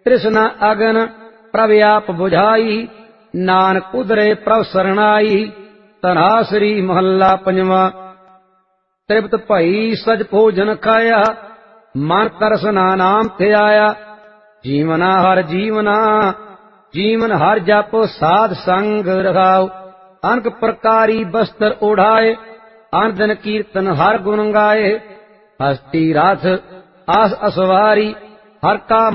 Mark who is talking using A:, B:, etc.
A: ਤ੍ਰਿਸ਼ਨਾ ਅਗਨ ਪ੍ਰਭ ਆਪ ਬੁਝਾਈ, ਨਾਨਕ ਉਧਰੇ ਪ੍ਰਭ ਸਰਣਾਈ। ਧਨਾਸਰੀ ਮਹੱਲਾ ਪੰਜਵਾਂ। ਤ੍ਰਿਪਤ ਭਈ ਸਜ ਭੋਜਨ ਖਾਇਆ, ਮਨ ਤਰਸਨਾ ਨਾਮ ਧਿਆਇਆ। ਜੀਵਨਾ ਹਰ ਜੀਵਨਾ, ਜੀਵਨ ਹਰ ਜਪ ਸਾਧ ਸੰਗ ਰਖਾਉ। ਅਨਕ ਪ੍ਰਕਾਰੀ ਬਸਤਰ ओढ़ाए, ਅਨ ਦਿਨ ਕੀਰਤਨ ਹਰ ਗੁਣ ਗਾਏ। ਹਸਤੀ ਰਥ ਆਸ ਅਸਵਾਰੀ, ਹਰ ਕਾ